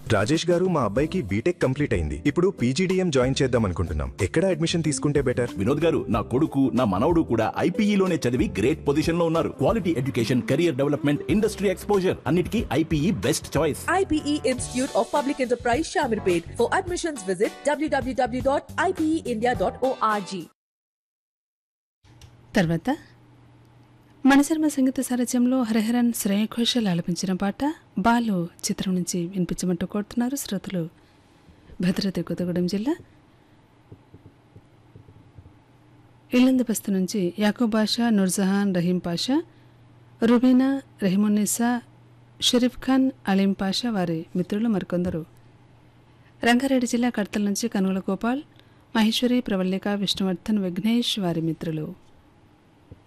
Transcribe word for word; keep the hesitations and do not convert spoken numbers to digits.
రాజేష్ గారు, మా అబ్బాయికి బీటెక్ కంప్లీట్ అయింది. ఇప్పుడు పీజీడీఎం జాయిన్ చేద్దాం అనుకుంటున్నాం. ఎక్కడ అడ్మిషన్ తీసుకుంటే బెటర్? వినోద్ గారు, నా కొడుకు నా మనవడు కూడా ఐపీఈలోనే చదివి గ్రేట్ పొజిషన్ లో ఉన్నారు. Quality education, career development, industry exposure అన్నిటికీ IPE best choice. I P E Institute of Public Enterprise Shamirpet. For admissions visit w w w dot i p e india dot org. తర్వాత మనశర్మ సంగీత సారథ్యంలో హరిహరన్ శ్రేయ ఘోషాల్ ఆలపించిన పాట బాలు చిత్రం నుంచి వినిపించమంటూ కోరుతున్నారు శ్రోతలు. భద్రాద్రి కొత్తగూడెం జిల్లా ఇల్లందు బస్తు నుంచి యాకూబ్ బాషా, నూర్జహాన్, రహీం పాషా, రుబీనా, రెహమున్నిసా, షరీఫ్ ఖాన్, అలీం పాషా వారి మిత్రులు మరికొందరు. రంగారెడ్డి జిల్లా కడతల నుంచి కనుగొల గోపాల్, మహేశ్వరి, ప్రవల్లిక, విష్ణువర్ధన్, విఘ్నేష్ వారి మిత్రులు.